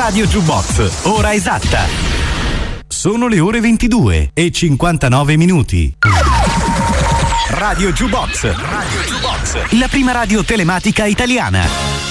Radio Jukebox, ora esatta. Sono le ore 22 e 59 minuti. Radio Jukebox, la prima radio telematica italiana.